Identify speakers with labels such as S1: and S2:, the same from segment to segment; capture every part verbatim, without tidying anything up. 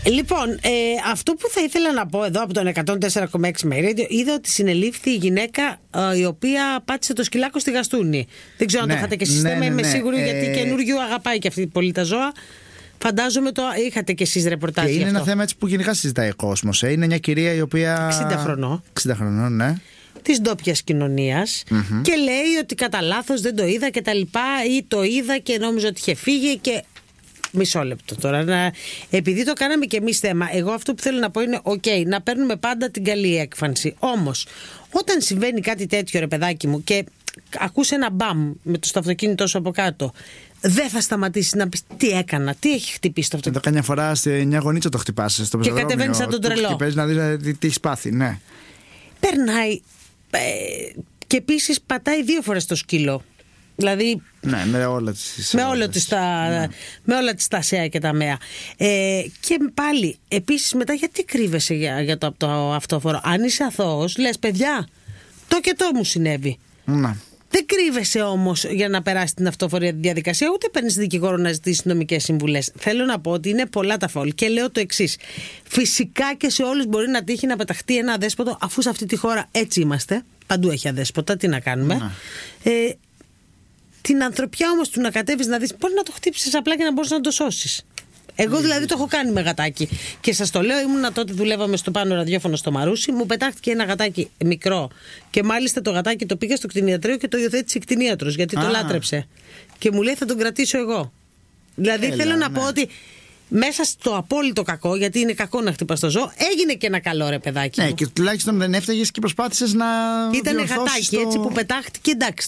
S1: Λοιπόν, ε, αυτό που θα ήθελα να πω εδώ από τον εκατόν τέσσερα κόμμα έξι Radio, είδα ότι συνελήφθη η γυναίκα ε, η οποία πάτησε το σκυλάκο στη Γαστούνη. Δεν ξέρω
S2: ναι,
S1: αν το είχατε και εσείς,
S2: ναι, ναι,
S1: είμαι
S2: ναι,
S1: σίγουρη
S2: ε...
S1: γιατί καινούργιο αγαπάει και αυτή πολύ τα ζώα. Φαντάζομαι το είχατε και εσείς ρεπορτάζ.
S2: Και είναι
S1: αυτό.
S2: ένα θέμα έτσι που γενικά συζητάει ο κόσμος. Ε. Είναι μια κυρία η οποία.
S1: εξήντα χρονών.
S2: εξήντα χρονών, ναι.
S1: Της ντόπιας κοινωνίας, mm-hmm. και λέει ότι κατά λάθος δεν το είδα και τα λοιπά, ή το είδα και νόμιζα ότι είχε φύγει και. Μισό λεπτό τώρα. Να... Επειδή το κάναμε και εμείς θέμα, εγώ αυτό που θέλω να πω είναι: οκ, okay, να παίρνουμε πάντα την καλή έκφανση. Όμως, όταν συμβαίνει κάτι τέτοιο, ρε παιδάκι μου, και ακούς ένα μπαμ με το στο αυτοκίνητό σου από κάτω, δεν θα σταματήσει να πει τι έκανα, τι έχει χτυπήσει το αυτοκίνητο.
S2: Το κάνει μια φορά σε μια γωνίτσα το χτυπάς στο πεζοδρόμιο. Και
S1: κατεβαίνει σαν τον τρελό.
S2: Και παίζει να δεις τι, τι έχει πάθει, ναι.
S1: Περνάει. Ε, και επίσης πατάει δύο φορές το σκύλο. Δηλαδή.
S2: Ναι, με όλα τις,
S1: με όλα τις τα, ναι. με όλα τις τα ΑΣΕΑ και τα ΜΕΑ. Ε, και πάλι, επίσης μετά, γιατί κρύβεσαι για, για το, το αυτόφορο? Αν είσαι αθώος, λες παιδιά, το και το μου συνέβη.
S2: Ναι.
S1: Δεν κρύβεσαι όμως για να περάσει την αυτόφορη διαδικασία, ούτε παίρνεις δικηγόρο να ζητήσεις νομικές συμβουλές. Θέλω να πω ότι είναι πολλά τα φαουλ και λέω το εξής. Φυσικά και σε όλους μπορεί να τύχει να πεταχτεί ένα αδέσποτο, αφού σε αυτή τη χώρα έτσι είμαστε. Παντού έχει αδέσποτα, τι να κάνουμε. Ναι. Ε, την ανθρωπιά όμως του να κατέβεις να δεις, μπορεί να το χτύψεις απλά και να μπορείς να το σώσεις. Εγώ δηλαδή το έχω κάνει με γατάκι. Και σας το λέω, ήμουνα τότε, δουλεύαμε στο πάνω ραδιόφωνο στο Μαρούσι, μου πετάχτηκε ένα γατάκι μικρό. Και μάλιστα το γατάκι το πήγε στο κτηνιατρίο και το υιοθέτησε η κτηνίατρος, γιατί Α. το λάτρεψε. Και μου λέει θα τον κρατήσω εγώ. Δηλαδή Έλα, θέλω να ναι. πω ότι μέσα στο απόλυτο κακό, γιατί είναι κακό να χτυπάς το ζώο, έγινε και ένα καλό, ρε παιδάκι.
S2: Ναι,
S1: μου.
S2: Και τουλάχιστον δεν έφταγες και προσπάθησες να.
S1: Ήταν γατάκι το... έτσι που πετάχτηκε, εντάξει.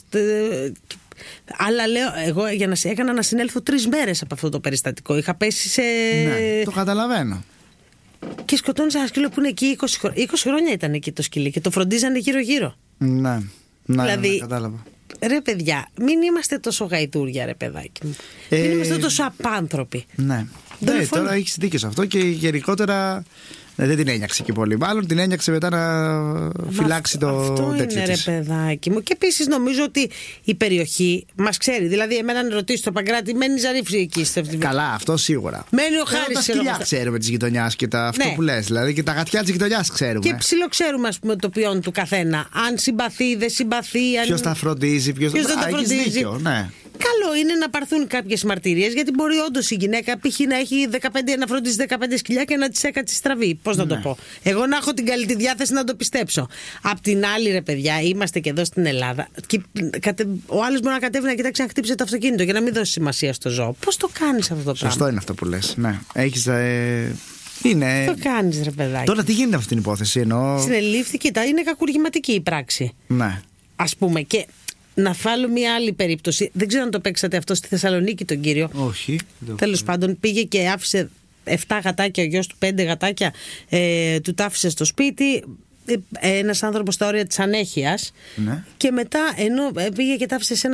S1: Αλλά λέω, εγώ για να, έκανα να συνέλθω τρεις μέρες από αυτό το περιστατικό. Είχα πέσει σε.
S2: Ναι, το καταλαβαίνω.
S1: Και σκοτώνεις ένα σκύλο που είναι εκεί είκοσι χρόνια. είκοσι χρόνια ήταν εκεί το σκύλι και το φροντίζανε γύρω-γύρω.
S2: Ναι, ναι,
S1: δηλαδή,
S2: ναι, κατάλαβα.
S1: Ρε παιδιά, μην είμαστε τόσο γαϊτούρια, ρε παιδάκι μου. Ε, μην είμαστε τόσο απάνθρωποι.
S2: Ναι, ναι τώρα έχεις δίκιο σε αυτό και γενικότερα. Ναι, δεν την ένιαξε και πολύ. Μάλλον την ένιαξε μετά να φυλάξει το
S1: αυτό
S2: τέτοιο
S1: είναι,
S2: της.
S1: Ρε παιδάκι μου. Και επίσης νομίζω ότι η περιοχή μας ξέρει. Δηλαδή, εμένα να ρωτήσει το Παγκράτη, μένει Ζαρίφη εκεί.
S2: Καλά, αυτό σίγουρα.
S1: Μένει ο Χάρης.
S2: Τα σκυλιά ξέρουμε τη γειτονιά και τα αυτό
S1: ναι.
S2: που λες. Δηλαδή και τα γατιά της γειτονιάς ξέρουμε.
S1: Και ψιλοξέρουμε, ας πούμε, το ποιόν του καθένα. Αν συμπαθεί, δεν συμπαθεί. Αν...
S2: Ποιος τα φροντίζει, ποιος
S1: δεν τα φροντίζει.
S2: Δίκιο, ναι.
S1: Καλό είναι να πάρθουν κάποιες μαρτυρίες, γιατί μπορεί όντως η γυναίκα π.χ. να έχει δεκαπέντε, να φροντίζει δεκαπέντε σκυλιά και να τις έκατσει στραβή. Πώς να
S2: ναι.
S1: το πω. Εγώ να έχω την καλή τη διάθεση να το πιστέψω. Απ' την άλλη, ρε παιδιά, είμαστε και εδώ στην Ελλάδα. Και ο άλλος μπορεί να κατέβει να κοιτάξει να χτύψει το αυτοκίνητο και να μην δώσει σημασία στο ζώο. Πώς το κάνεις αυτό το πράγμα?
S2: Σωστό είναι αυτό που λες. Ναι. Έχεις. Ε... Είναι...
S1: Το κάνεις, ρε παιδάκι.
S2: Τώρα τι γίνεται με αυτή την υπόθεση, εννοώ.
S1: Συνελήφθη, είναι κακουργηματική η πράξη.
S2: Ναι.
S1: Ας πούμε. Και να φάλω μια άλλη περίπτωση. Δεν ξέρω αν το παίξατε αυτό στη Θεσσαλονίκη τον κύριο.
S2: Όχι.
S1: Τέλος πάντων, πήγε και άφησε εφτά γατάκια, ο γιος του πέντε γατάκια, ε, του τα άφησε στο σπίτι. Ένας άνθρωπος στα όρια της ανέχειας.
S2: Ναι.
S1: Και μετά, ενώ πήγε και τα άφησε σε ένα